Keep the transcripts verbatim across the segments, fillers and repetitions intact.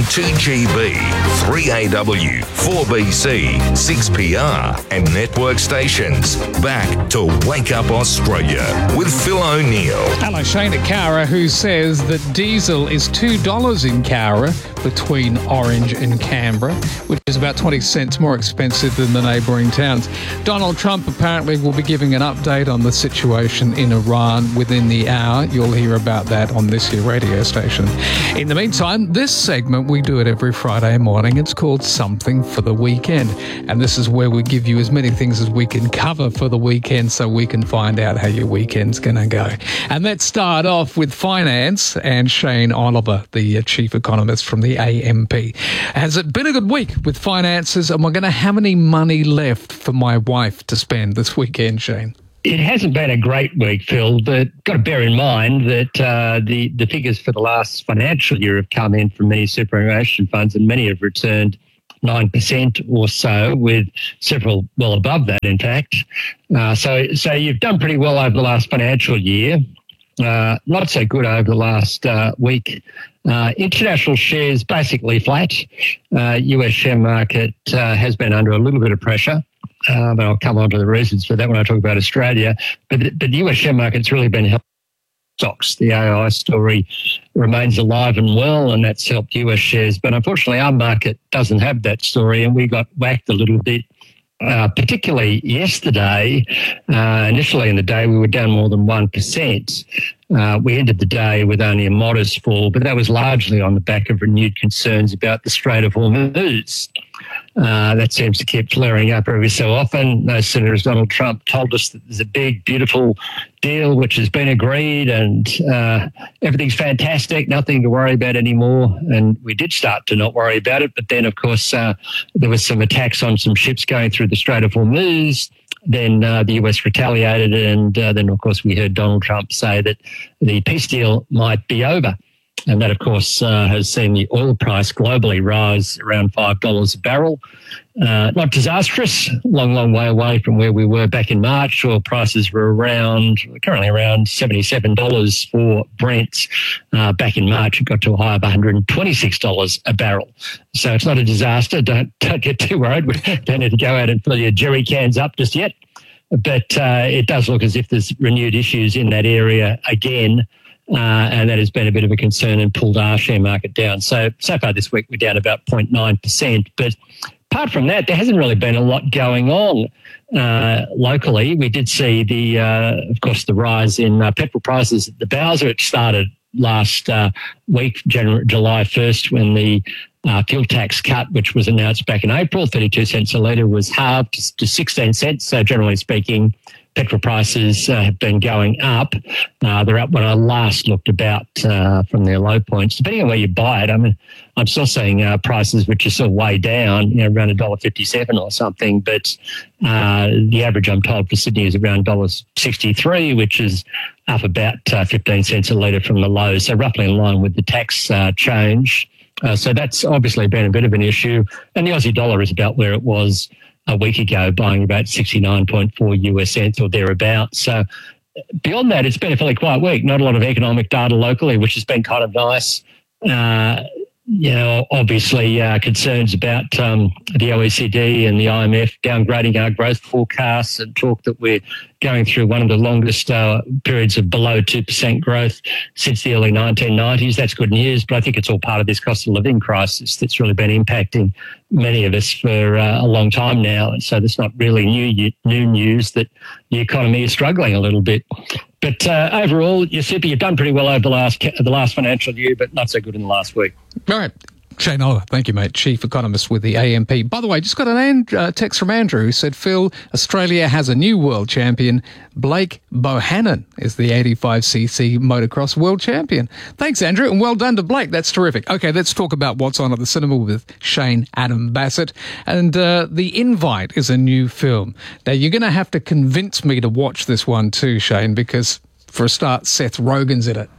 two G B, three A W, four B C, six P R and network stations. Back to Wake Up Australia with Phil O'Neill. Hello, Shane at Cowra, who says that diesel is two dollars in Cowra between Orange and Canberra, which is about twenty cents more expensive than the neighbouring towns. Donald Trump apparently will be giving an update on the situation in Iran within the hour. You'll hear about that on this here radio station. In the meantime, this segment, we do it every Friday morning. It's called Something for the Weekend. And this is where we give you as many things as we can cover for the weekend so we can find out how your weekend's going to go. And let's start off with finance and Shane Oliver, the chief economist from the A M P. Has it been a good week with finances? Am I going to have any money left for my wife to spend this weekend, Shane? It hasn't been a great week, Phil, but got to bear in mind that uh, the, the figures for the last financial year have come in from many superannuation funds, and many have returned nine percent or so, with several well above that, in fact. Uh, so, so you've done pretty well over the last financial year. Uh, not so good over the last uh, week. Uh, international shares basically flat. Uh, U S share market uh, has been under a little bit of pressure. Uh, but I'll come on to the reasons for that when I talk about Australia. But the, but the U S share market's really been helping stocks. The A I story remains alive and well, and that's helped U S shares. But unfortunately, our market doesn't have that story, and we got whacked a little bit. Uh, particularly yesterday, uh, initially in the day, we were down more than one percent. Uh, we ended the day with only a modest fall, but that was largely on the back of renewed concerns about the Strait of Hormuz. Uh, that seems to keep flaring up every so often. No sooner has Donald Trump told us that there's a big, beautiful deal which has been agreed and uh, everything's fantastic, nothing to worry about anymore. And we did start to not worry about it. But then, of course, uh, there was some attacks on some ships going through the Strait of Hormuz. Then uh, the U S retaliated, and uh, then, of course, we heard Donald Trump say that the peace deal might be over. And that, of course, uh, has seen the oil price globally rise around five dollars a barrel. Uh, not disastrous, long, long way away from where we were back in March. Oil prices were around, currently around seventy-seven dollars for Brent. Uh, back in March, it got to a high of one hundred twenty-six dollars a barrel. So it's not a disaster. Don't, don't get too worried. We don't need to go out and fill your jerry cans up just yet. But uh, it does look as if there's renewed issues in that area again. Uh, and that has been a bit of a concern and pulled our share market down. So, so far this week, we're down about zero point nine percent. But apart from that, there hasn't really been a lot going on uh, locally. We did see, the, uh, of course, the rise in uh, petrol prices at the Bowser. It started last uh, week, January, July first, when the uh, fuel tax cut, which was announced back in April, thirty-two cents a litre, was halved to sixteen cents. So generally speaking, petrol prices uh, have been going up. Uh, they're up when I last looked about uh, from their low points. Depending on where you buy it, I mean, I'm still seeing uh, prices which are still way down, you know, around one dollar fifty-seven or something. But uh, the average, I'm told, for Sydney is around one dollar sixty-three, which is up about uh, fifteen cents a litre from the low. So roughly in line with the tax uh, change. Uh, so that's obviously been a bit of an issue. And the Aussie dollar is about where it was a week ago, buying about sixty-nine point four U S cents or thereabouts. So beyond that, it's been a fairly quiet week. Not a lot of economic data locally, which has been kind of nice. Uh, you know, obviously uh, concerns about um, the O E C D and the I M F downgrading our growth forecasts, and talk that we're going through one of the longest uh, periods of below two percent growth since the early nineteen nineties. That's good news, but I think it's all part of this cost of living crisis that's really been impacting many of us for uh, a long time now. And so that's not really new new news that the economy is struggling a little bit. But uh, overall, you're super. You've done pretty well over the last the last financial year, but not so good in the last week. All right. Shane Oliver, thank you, mate. Chief economist with the A M P. By the way, just got an and, uh, text from Andrew who said, Phil, Australia has a new world champion. Blake Bohannon is the eighty-five c c motocross world champion. Thanks, Andrew, and well done to Blake. That's terrific. Okay, let's talk about what's on at the cinema with Shane Adam Bassett. And uh, The Invite is a new film. Now, you're going to have to convince me to watch this one too, Shane, because for a start, Seth Rogen's in it.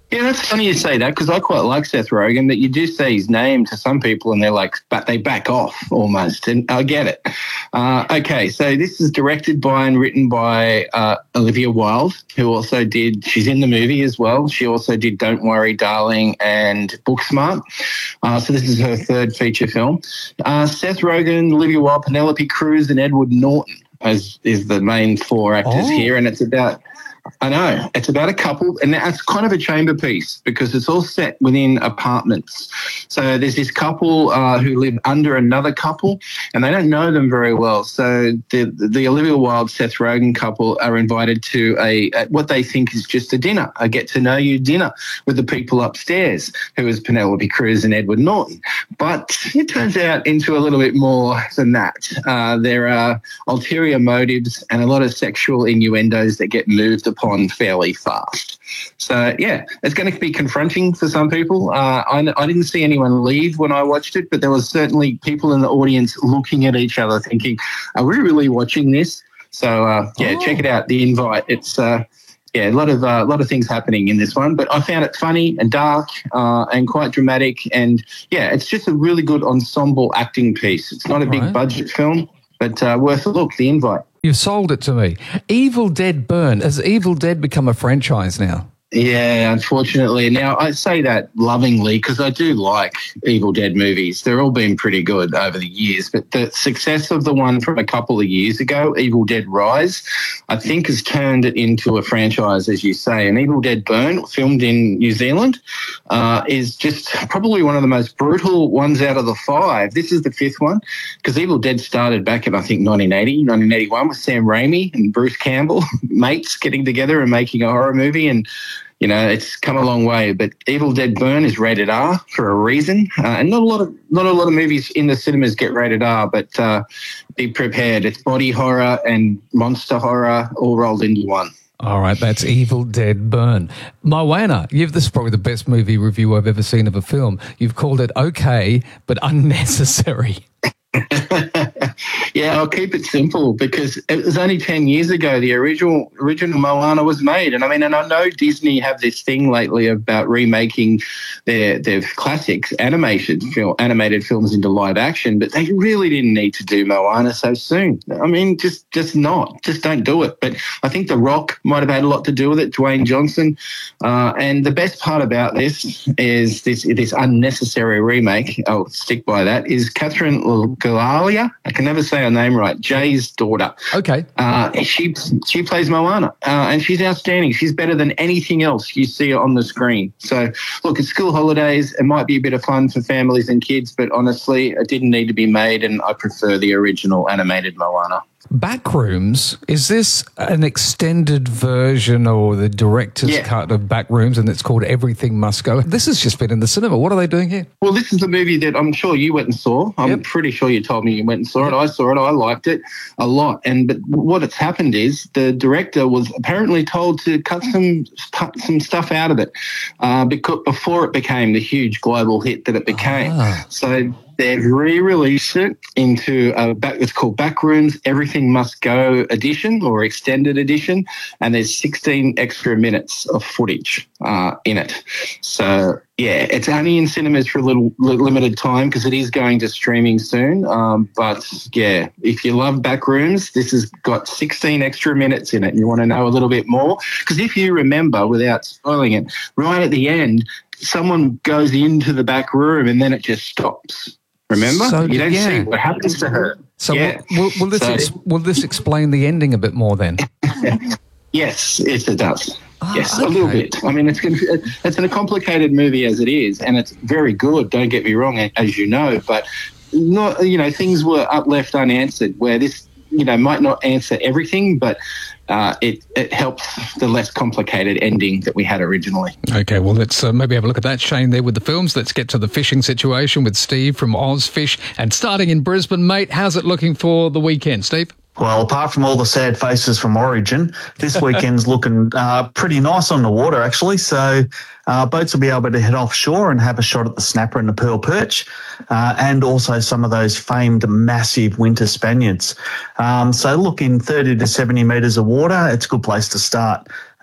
Yeah, that's funny you say that because I quite like Seth Rogen, but you do say his name to some people and they're like, but they back off almost, and I get it. Uh, okay, so this is directed by and written by uh, Olivia Wilde, who also did, she's in the movie as well. She also did Don't Worry, Darling and Booksmart. Uh, so this is her third feature film. Uh, Seth Rogen, Olivia Wilde, Penelope Cruz and Edward Norton as is the main four actors Oh. here, and it's about... I know. It's about a couple, and that's kind of a chamber piece because it's all set within apartments. So there's this couple uh, who live under another couple, and they don't know them very well. So the the Olivia Wilde, Seth Rogen couple are invited to a, a what they think is just a dinner, a get-to-know-you dinner with the people upstairs, who is Penelope Cruz and Edward Norton. But it turns out into a little bit more than that. Uh, there are ulterior motives and a lot of sexual innuendos that get moved upon fairly fast. So, yeah, it's going to be confronting for some people. Uh, I, I didn't see anyone leave when I watched it, but there was certainly people in the audience looking at each other thinking, are we really watching this? So, uh, yeah, Oh. check it out, The Invite. It's, uh, yeah, a lot of uh, a lot of things happening in this one, but I found it funny and dark uh, and quite dramatic. And, yeah, it's just a really good ensemble acting piece. It's not a big Right. budget film, but uh, worth a look, The Invite. You've sold it to me. Evil Dead Burn. Has Evil Dead become a franchise now? Yeah, unfortunately. Now, I say that lovingly because I do like Evil Dead movies. They're all been pretty good over the years, but the success of the one from a couple of years ago, Evil Dead Rise, I think has turned it into a franchise, as you say. And Evil Dead Burn, filmed in New Zealand, uh, is just probably one of the most brutal ones out of the five. This is the fifth one because Evil Dead started back in, I think, nineteen eighty, nineteen eighty-one with Sam Raimi and Bruce Campbell, mates getting together and making a horror movie. And you know, it's come a long way, but Evil Dead Burn is rated R for a reason, uh, and not a lot of not a lot of movies in the cinemas get rated R. But uh, be prepared; it's body horror and monster horror all rolled into one. All right, that's Evil Dead Burn. Moana, you've this is probably the best movie review I've ever seen of a film. You've called it okay, but unnecessary. Yeah, I'll keep it simple because it was only ten years ago the original original Moana was made. And I mean, and I know Disney have this thing lately about remaking their their classics, animated film, animated films into live action, but they really didn't need to do Moana so soon. I mean, just just not, just don't do it. But I think The Rock might have had a lot to do with it, Dwayne Johnson. Uh, and the best part about this is this this unnecessary remake, I'll stick by that, is Catherine Galalia. I can never say her name right. Jay's daughter. Okay. Uh, she she plays Moana, uh, and she's outstanding. She's better than anything else you see on the screen. So, look, it's school holidays. It might be a bit of fun for families and kids, but honestly, it didn't need to be made, and I prefer the original animated Moana. Backrooms, is this an extended version or the director's Yeah. cut of Backrooms, and it's called Everything Must Go? This has just been in the cinema. What are they doing here? Well, this is a movie that I'm sure you went and saw. I'm Yep. pretty sure you told me you went and saw it. I saw it. I liked it a lot. And but what has happened is the director was apparently told to cut some cut some stuff out of it uh, because before it became the huge global hit that it became. Ah. So they've re-released it into a back. It's called Backrooms Everything Must Go edition or extended edition, and there's sixteen extra minutes of footage uh, in it. So yeah, it's only in cinemas for a little li- limited time because it is going to streaming soon. Um, but yeah, if you love Backrooms, this has got sixteen extra minutes in it. And you want to know a little bit more because if you remember, without spoiling it, right at the end, someone goes into the back room and then it just stops. Remember? So, you don't yeah. see what happens to her. So yeah. will, will, will, this So- ex- will this explain the ending a bit more then? Yes, yes, it does. Ah, yes, a little okay. bit. I mean, it's gonna, it's a complicated movie as it is, and it's very good. Don't get me wrong, as you know, but not, you know, things were up left unanswered. Where this, you know, might not answer everything, but uh, it it helps the less complicated ending that we had originally. Okay, well, let's uh, maybe have a look at that, Shane, there with the films. Let's get to the fishing situation with Steve from Ozfish. And starting in Brisbane, mate, how's it looking for the weekend, Steve? Well, apart from all the sad faces from Origin, this weekend's looking uh, pretty nice on the water, actually. So uh, boats will be able to head offshore and have a shot at the snapper and the pearl perch, uh, and also some of those famed massive winter Spaniards. Um, so look, in thirty to seventy metres of water, it's a good place to start.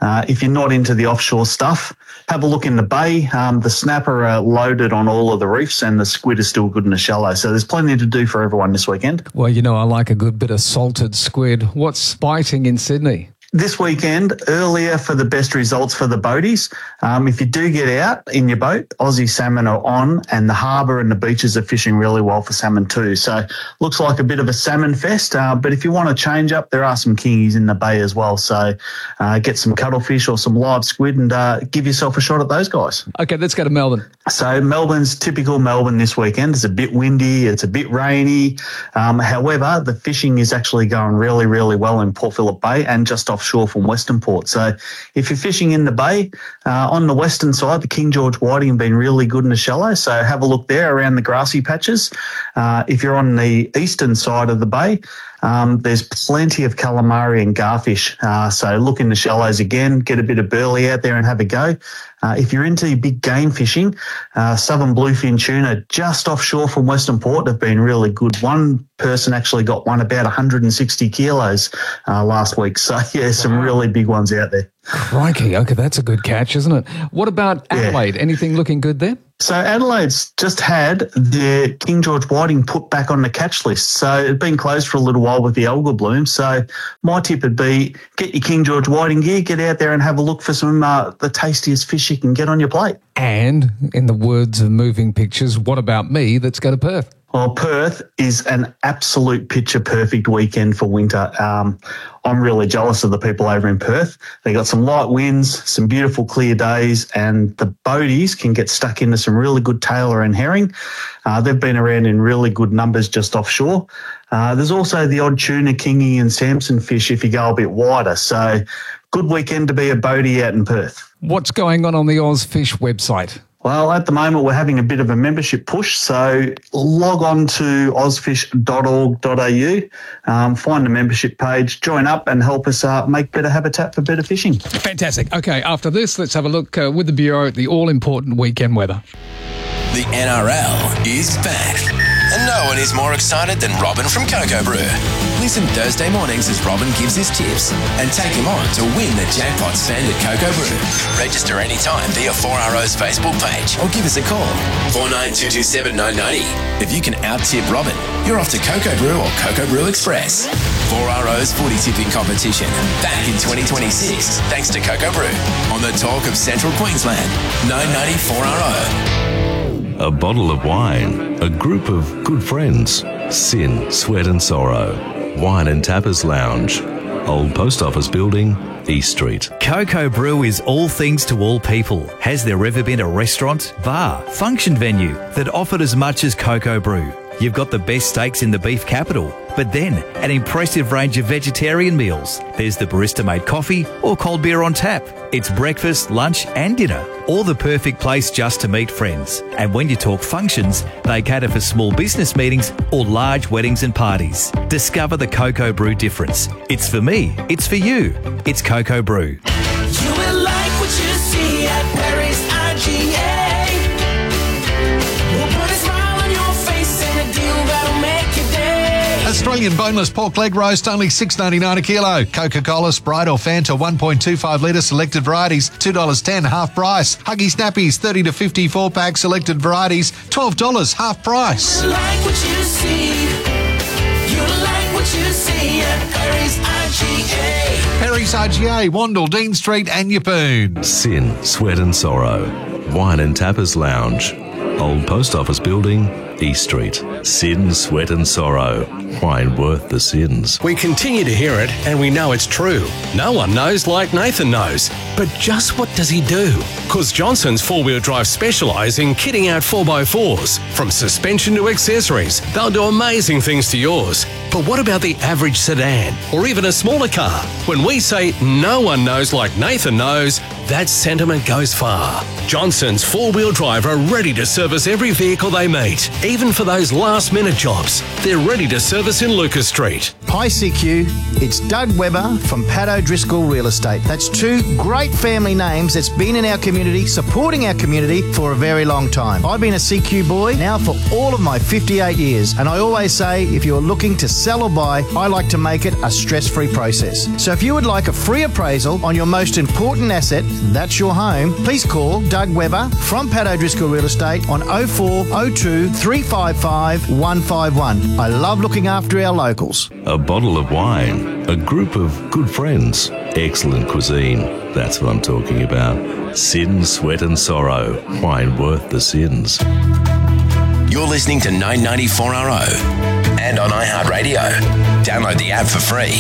Uh, if you're not into the offshore stuff, have a look in the bay. Um, the snapper are loaded on all of the reefs and the squid is still good in the shallow. So there's plenty to do for everyone this weekend. Well, you know, I like a good bit of salted squid. What's biting in Sydney? This weekend, earlier for the best results for the boaties. Um, if you do get out in your boat, Aussie salmon are on, and the harbour and the beaches are fishing really well for salmon too. So looks like a bit of a salmon fest. Uh, but if you want to change up, there are some kingies in the bay as well. So uh, get some cuttlefish or some live squid and uh, give yourself a shot at those guys. Okay, let's go to Melbourne. So Melbourne's typical Melbourne this weekend. It's a bit windy. It's a bit rainy. Um, however, the fishing is actually going really, really well in Port Phillip Bay and just off offshore from Western Port. So if you're fishing in the bay, uh, on the western side, the King George whiting have been really good in the shallow. So have a look there around the grassy patches. Uh, if you're on the eastern side of the bay, Um, there's plenty of calamari and garfish. Uh, so look in the shallows again, get a bit of burley out there and have a go. Uh, if you're into big game fishing, uh, southern bluefin tuna just offshore from Western Port have been really good. One person actually got one about one hundred sixty kilos uh, last week. So, yeah, some really big ones out there. Crikey. Okay, that's a good catch, isn't it? What about Adelaide? Yeah. Anything looking good there? So Adelaide's just had their King George whiting put back on the catch list. So it had been closed for a little while with the algal bloom. So my tip would be get your King George whiting gear, get out there and have a look for some uh, the tastiest fish you can get on your plate. And in the words of Moving Pictures, what about me? Let's go to Perth. Well, Perth is an absolute picture-perfect weekend for winter. Um, I'm really jealous of the people over in Perth. They got some light winds, some beautiful clear days, and the boaties can get stuck into some really good tailor and herring. Uh, they've been around in really good numbers just offshore. Uh, there's also the odd tuna, kingy and Samson fish if you go a bit wider. So good weekend to be a boatie out in Perth. What's going on on the Ozfish website? Well, at the moment, we're having a bit of a membership push. So log on to ozfish dot org dot a u, um, find the membership page, join up and help us uh, make better habitat for better fishing. Fantastic. Okay, after this, let's have a look uh, with the Bureau at the all-important weekend weather. The N R L is back. And no one is more excited than Robin from Coco Brew. Listen Thursday mornings as Robin gives his tips and take him on to win the jackpot spend at Coco Brew. Register anytime via four R O's Facebook page or give us a call, four nine two two seven nine nine zero. If you can out-tip Robin, you're off to Coco Brew or Coco Brew Express. four R O's footy tipping competition back in twenty twenty-six thanks to Coco Brew on the talk of Central Queensland, nine ninety four R O. A bottle of wine, a group of good friends, sin, sweat and sorrow, wine and tapas lounge, Old Post Office Building, East Street. Coco Brew is all things to all people. Has there ever been a restaurant, bar, function venue that offered as much as Coco Brew? You've got the best steaks in the beef capital, but then an impressive range of vegetarian meals. There's the barista-made coffee or cold beer on tap. It's breakfast, lunch and dinner, or the perfect place just to meet friends. And when you talk functions, they cater for small business meetings or large weddings and parties. Discover the Coco Brew difference. It's for me. It's for you. It's Coco Brew. You will like what you see at Perry's I G A. Australian boneless pork leg roast, only six dollars ninety-nine a kilo. Coca-Cola, Sprite or Fanta, one point two five litre selected varieties, two dollars ten half price. Huggy Snappies, thirty to fifty-four pack selected varieties, twelve dollars half price. You like what you see. You like what you see at Perry's I G A. Perry's I G A, Wandle, Dean Street and Yeppoon. Sin, sweat and sorrow, wine and tapas lounge, Old Post Office Building, East Street. Sin, sweat and sorrow. Wine worth the sins. We continue to hear it and we know it's true. No one knows like Nathan knows. But just what does he do? Because Johnson's four-wheel drive specialise in kitting out four by fours. From suspension to accessories, they'll do amazing things to yours. But what about the average sedan or even a smaller car? When we say no one knows like Nathan knows, that sentiment goes far. Johnson's four-wheel drive are ready to service every vehicle they meet, even for those last-minute jobs. They're ready to service in Lucas Street. Hi C Q, it's Doug Webber from Pat O'Driscoll Real Estate. That's two great family names that's been in our community, supporting our community for a very long time. I've been a C Q boy now for all of my fifty-eight years, and I always say if you're looking to sell or buy, I like to make it a stress-free process. So if you would like a free appraisal on your most important asset, that's your home, please call Doug Webber from Pat O'Driscoll Real Estate on oh four oh two, three five five, one five one. I love looking after our locals. A bottle of wine, a group of good friends, excellent cuisine. That's what I'm talking about. Sin, sweat and sorrow. Wine worth the sins. You're listening to nine ninety-four R O and on iHeartRadio. Download the app for free.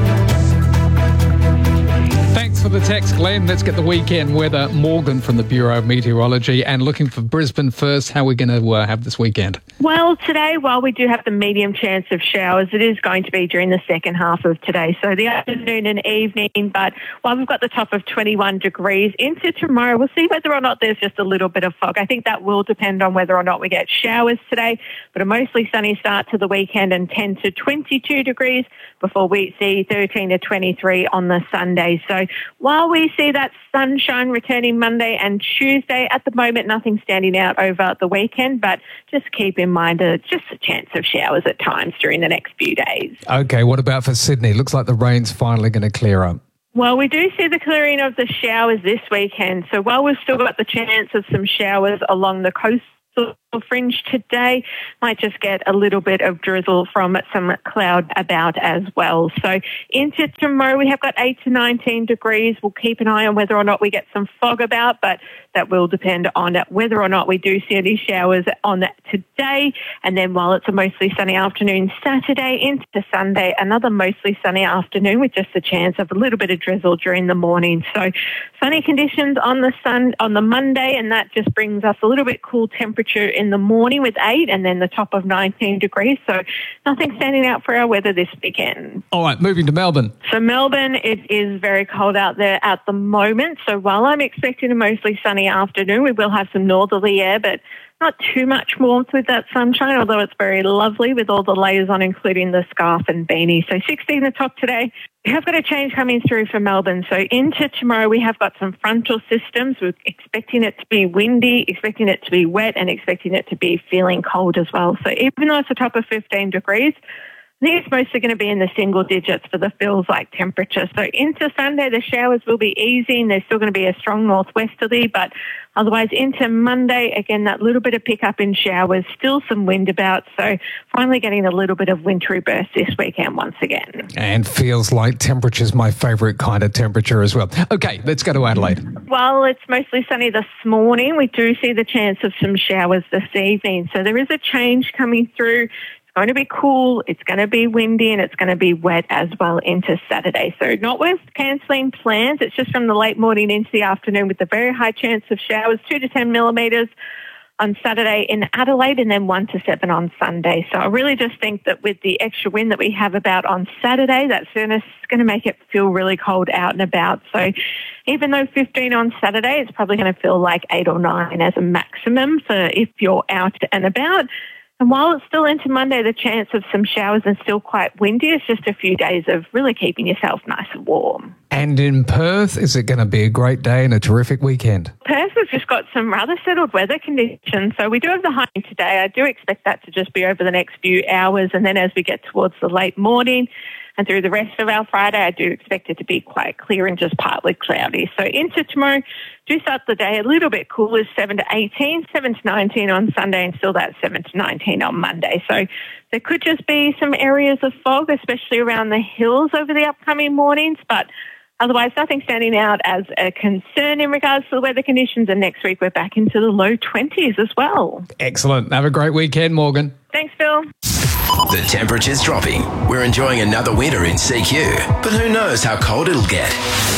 Thanks for the text, Glenn. Let's get the weekend weather. Morgan from the Bureau of Meteorology, and looking for Brisbane first. How are we going to uh, have this weekend? Well, today, while we do have the medium chance of showers, it is going to be during the second half of today. So the afternoon and evening, but while we've got the top of twenty-one degrees into tomorrow, we'll see whether or not there's just a little bit of fog. I think that will depend on whether or not we get showers today, but a mostly sunny start to the weekend and ten to twenty-two degrees before we see thirteen to twenty-three on the Sunday. So while we see that sunshine returning Monday and Tuesday, at the moment, nothing standing out over the weekend, but just keep in mind uh, just a chance of showers at times during the next few days. Okay, what about for Sydney? Looks like the rain's finally going to clear up. Well, we do see the clearing of the showers this weekend. So while we've still got the chance of some showers along the coast, fringe today, might just get a little bit of drizzle from some cloud about as well. So into tomorrow, we have got eight to nineteen degrees. We'll keep an eye on whether or not we get some fog about, but that will depend on whether or not we do see any showers on that today. And then while it's a mostly sunny afternoon Saturday into Sunday, another mostly sunny afternoon with just a chance of a little bit of drizzle during the morning. So sunny conditions on the sun on the Monday, and that just brings us a little bit cool temperature in the morning with eight, and then the top of nineteen degrees. So nothing standing out for our weather this weekend. All right, moving to Melbourne. So Melbourne, it is very cold out there at the moment. So while I'm expecting a mostly sunny afternoon, we will have some northerly air, but not too much warmth with that sunshine, although it's very lovely with all the layers on, including the scarf and beanie. So sixteen the top today. We have got a change coming through for Melbourne. So into tomorrow, we have got some frontal systems. We're expecting it to be windy, expecting it to be wet, and expecting it to be feeling cold as well. So even though it's a top of fifteen degrees, I think it's mostly going to be in the single digits for the feels-like temperature. So into Sunday, the showers will be easing. There's still going to be a strong northwesterly, but otherwise into Monday, again, that little bit of pickup in showers, still some wind about. So finally getting a little bit of wintry burst this weekend once again. And feels like temperature's my favourite kind of temperature as well. Okay, let's go to Adelaide. Well, it's mostly sunny this morning. We do see the chance of some showers this evening. So there is a change coming through. It's going to be cool, it's going to be windy, and it's going to be wet as well into Saturday. So not worth cancelling plans. It's just from the late morning into the afternoon with a very high chance of showers, two to ten millimetres on Saturday in Adelaide, and then one to seven on Sunday. So I really just think that with the extra wind that we have about on Saturday, that's going to make it feel really cold out and about. So even though fifteen on Saturday, it's probably going to feel like eight or nine as a maximum for if you're out and about. And while it's still into Monday, the chance of some showers and still quite windy, it's just a few days of really keeping yourself nice and warm. And in Perth, is it going to be a great day and a terrific weekend? Perth, we've just got some rather settled weather conditions. So we do have the high today. I do expect that to just be over the next few hours. And then as we get towards the late morning and through the rest of our Friday, I do expect it to be quite clear and just partly cloudy. So into tomorrow, do start the day a little bit cooler, seven to eighteen, seven to nineteen on Sunday, and still that seven to nineteen on Monday. So there could just be some areas of fog, especially around the hills over the upcoming mornings, but otherwise nothing standing out as a concern in regards to the weather conditions. And next week we're back into the low twenties as well. Excellent. Have a great weekend, Morgan. Thanks, Phil. The temperature's dropping. We're enjoying another winter in C Q, but who knows how cold it'll get.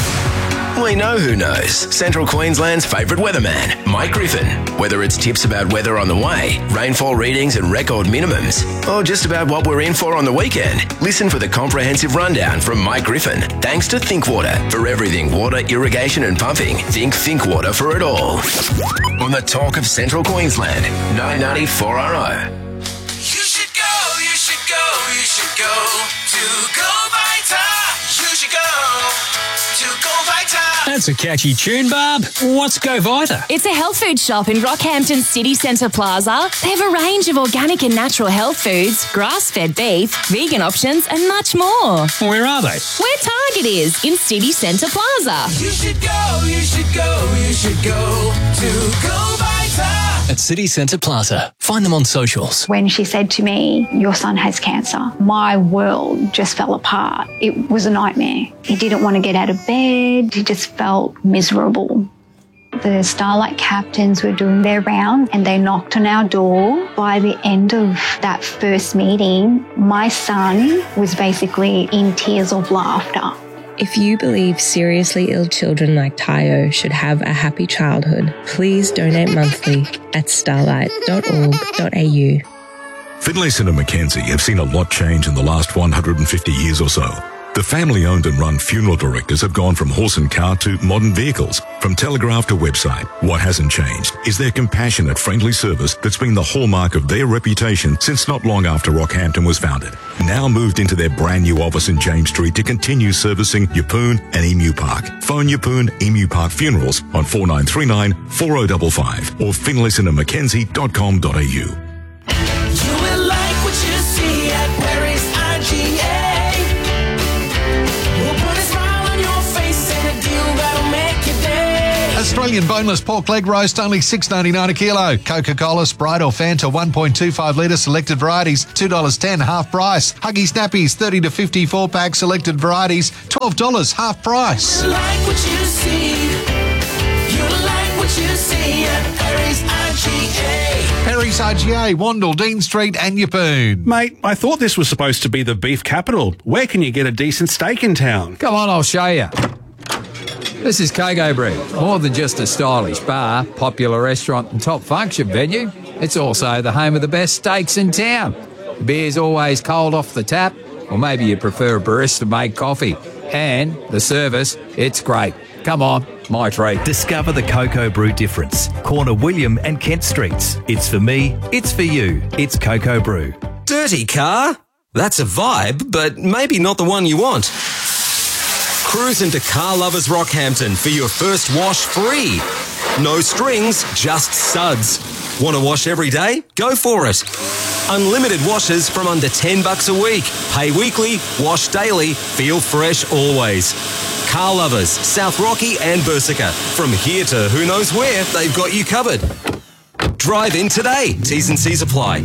We know who knows. Central Queensland's favourite weatherman, Mike Griffin. Whether it's tips about weather on the way, rainfall readings and record minimums, or just about what we're in for on the weekend, listen for the comprehensive rundown from Mike Griffin. Thanks to Thinkwater. For everything water, irrigation and pumping, think Thinkwater for it all. On the talk of Central Queensland, nine ninety-four R O. You should go, you should go, you should go to Go Vita. You should go to Go Vita. That's a catchy tune, Barb. What's Go Vita? It's a health food shop in Rockhampton City Centre Plaza. They have a range of organic and natural health foods, grass-fed beef, vegan options and much more. Where are they? Where Target is, in City Centre Plaza. You should go, you should go, you should go to Go Vita. At City Centre Plaza. Find them on socials. When she said to me, your son has cancer, my world just fell apart. It was a nightmare. He didn't want to get out of bed. He just felt miserable. The Starlight captains were doing their round and they knocked on our door. By the end of that first meeting, my son was basically in tears of laughter. If you believe seriously ill children like Tayo should have a happy childhood, please donate monthly at starlight dot org dot a u. Finlayson and Mackenzie have seen a lot change in the last one hundred fifty years or so. The family-owned and run funeral directors have gone from horse and car to modern vehicles, from telegraph to website. What hasn't changed is their compassionate, friendly service that's been the hallmark of their reputation since not long after Rockhampton was founded. Now moved into their brand new office in James Street to continue servicing Yeppoon and Emu Park. Phone Yeppoon Emu Park Funerals on four nine three nine, four oh five five or finlayson and mackenzie dot com dot a u. You will like what you see at Perry's I G A. We'll put a smile on your face and a deal that'll make your day. Australian boneless pork leg roast, only six dollars ninety-nine a kilo. Coca-Cola, Sprite or Fanta, one point two five litre, selected varieties, two dollars ten, half price. Huggy Snappies, thirty to fifty-four pack, selected varieties, twelve dollars, half price. You like what you see. You like what you see at Perry's I G A. Perry's I G A, Wandle, Dean Street and Yeppoon. Mate, I thought this was supposed to be the beef capital. Where can you get a decent steak in town? Come on, I'll show you. This is Coco Brew. More than just a stylish bar, popular restaurant and top function venue, it's also the home of the best steaks in town. The beer's always cold off the tap, or maybe you prefer a barista-made coffee. And the service, it's great. Come on, my treat. Discover the Coco Brew difference. Corner William and Kent Streets. It's for me, it's for you. It's Coco Brew. Dirty car? That's a vibe, but maybe not the one you want. Cruise into Car Lovers Rockhampton for your first wash free. No strings, just suds. Want to wash every day? Go for it. Unlimited washes from under ten bucks a week. Pay weekly, wash daily, feel fresh always. Car Lovers, South Rocky and Bersica. From here to who knows where, they've got you covered. Drive in today. T's and C's apply.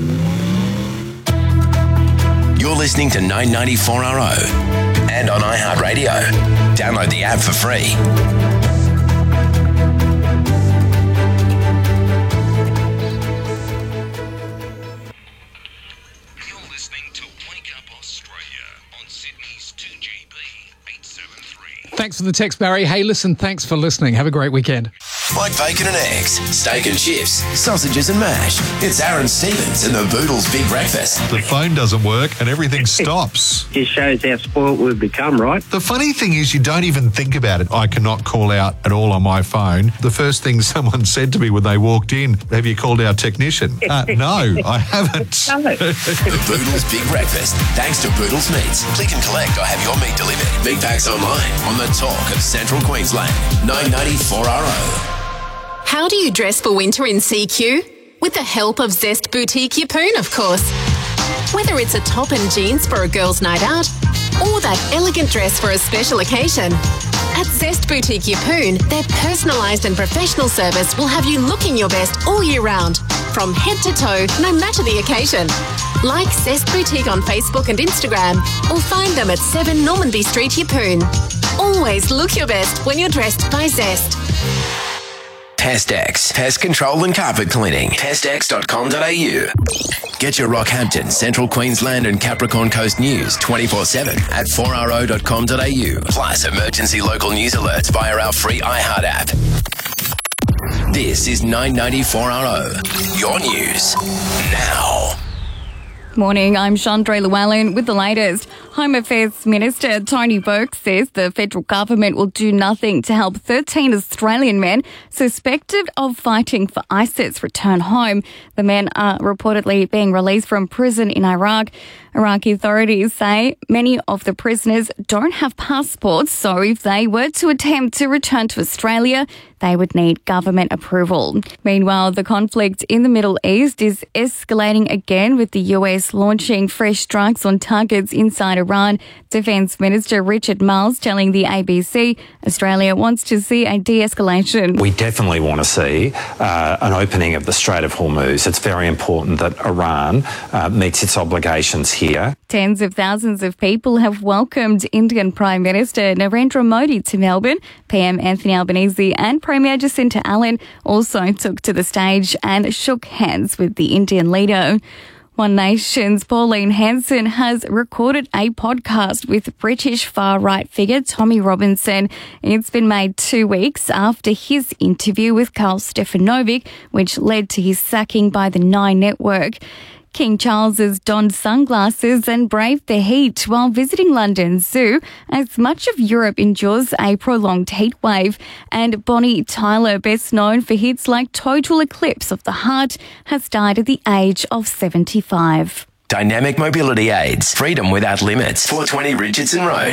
You're listening to nine ninety-four R O and on iHeartRadio. Download the app for free. You're listening to Wake Up Australia on Sydney's two G B eight seven three. Thanks for the text, Barry. Hey, listen, thanks for listening. Have a great weekend. Like bacon and eggs, steak and chips, sausages and mash. It's Aaron Stevens and the Boodles Big Breakfast. The phone doesn't work and everything stops. Just shows how spoilt we've become, right? The funny thing is you don't even think about it. I cannot call out at all on my phone. The first thing someone said to me when they walked in, have you called our technician? Uh, no, I haven't. The Boodles Big Breakfast. Thanks to Boodles Meats. Click and collect or have your meat delivered. Big packs online on the talk of Central Queensland. nine ninety-four R O. How do you dress for winter in C Q? With the help of Zest Boutique Yeppoon, of course. Whether it's a top and jeans for a girl's night out or that elegant dress for a special occasion, at Zest Boutique Yeppoon, their personalised and professional service will have you looking your best all year round, from head to toe, no matter the occasion. Like Zest Boutique on Facebook and Instagram, or find them at seven Normanby Street, Yeppoon. Always look your best when you're dressed by Zest. Pestex, pest control and carpet cleaning. pestex dot com dot a u. Get your Rockhampton, Central Queensland and Capricorn Coast news twenty-four seven at four r o dot com dot a u. Plus emergency local news alerts via our free iHeart app. This is nine ninety-four R O. Your news now. Morning, I'm Chandra Llewellyn with the latest. Home Affairs Minister Tony Burke says the federal government will do nothing to help thirteen Australian men suspected of fighting for ISIS return home. The men are reportedly being released from prison in Iraq. Iraqi authorities say many of the prisoners don't have passports, so if they were to attempt to return to Australia, they would need government approval. Meanwhile, the conflict in the Middle East is escalating again, with the U S launching fresh strikes on targets inside Iran. Defence Minister Richard Marles telling the A B C Australia wants to see a de-escalation. We definitely want to see uh, an opening of the Strait of Hormuz. It's very important that Iran uh, meets its obligations here. Tens of thousands of people have welcomed Indian Prime Minister Narendra Modi to Melbourne. P M Anthony Albanese and Premier Jacinta Allen also took to the stage and shook hands with the Indian leader. One Nation's Pauline Hanson has recorded a podcast with British far-right figure Tommy Robinson. It's been made two weeks after his interview with Karl Stefanovic, which led to his sacking by the Nine Network. King Charles has donned sunglasses and braved the heat while visiting London Zoo as much of Europe endures a prolonged heat wave. And Bonnie Tyler, best known for hits like Total Eclipse of the Heart, has died at the age of seventy-five. Dynamic mobility aids. Freedom without limits. four twenty Richardson Road.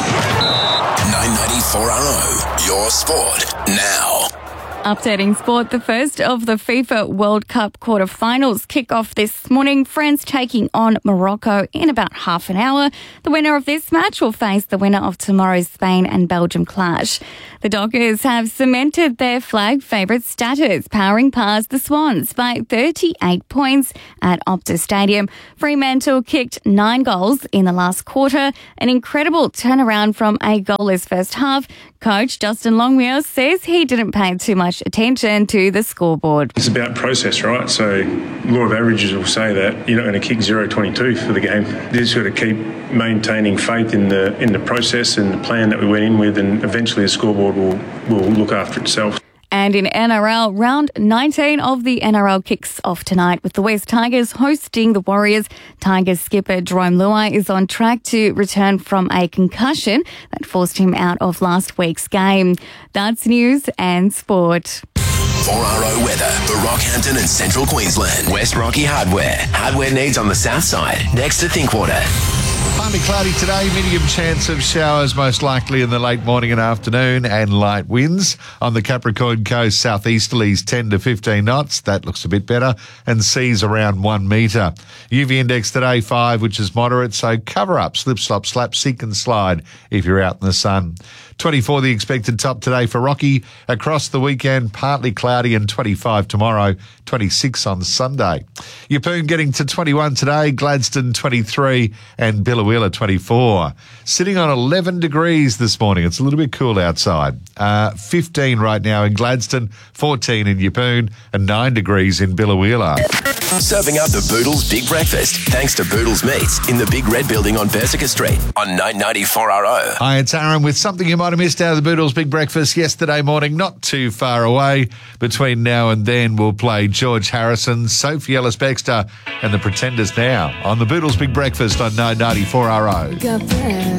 nine ninety-four R O. Your sport now. Updating sport, the first of the FIFA World Cup quarterfinals kick off this morning. France taking on Morocco in about half an hour. The winner of this match will face the winner of tomorrow's Spain and Belgium clash. The Dockers have cemented their flag favourite status, powering past the Swans by thirty-eight points at Optus Stadium. Fremantle kicked nine goals in the last quarter, an incredible turnaround from a goalless first half. Coach Justin Longmuir says he didn't pay too much attention to the scoreboard. It's about process, right? So law of averages will say that you're not going to kick zero twenty-two for the game. You just got to keep maintaining faith in the in the process and the plan that we went in with, and eventually the scoreboard will, will look after itself. And in N R L, round nineteen of the N R L kicks off tonight with the West Tigers hosting the Warriors. Tigers skipper Jerome Luai is on track to return from a concussion that forced him out of last week's game. That's news and sport. four R O weather for Rockhampton and Central Queensland. West Rocky Hardware. Hardware needs on the south side, next to Thinkwater. Partly cloudy today, medium chance of showers most likely in the late morning and afternoon, and light winds. On the Capricorn coast, southeasterlies ten to fifteen knots. That looks a bit better. And seas around one metre. U V index today five, which is moderate, so cover up, slip, slop, slap, seek and slide if you're out in the sun. twenty-four the expected top today for Rocky. Across the weekend, partly cloudy and twenty-five tomorrow, twenty-six on Sunday. Yeppoon getting to twenty-one today, Gladstone twenty-three and Billawheeler twenty-four. Sitting on eleven degrees this morning. It's a little bit cool outside. Uh, fifteen right now in Gladstone, fourteen in Yeppoon and nine degrees in Billawheeler. Serving up the Boodles Big Breakfast, thanks to Boodles Meats in the Big Red Building on Berserker Street on nine ninety-four R O. Hi, it's Aaron with something you might have missed out of the Boodles Big Breakfast yesterday morning. Not too far away. Between now and then, we'll play George Harrison, Sophie Ellis-Bextor and the Pretenders now on the Boodles Big Breakfast on nine ninety-four R O. Got friends.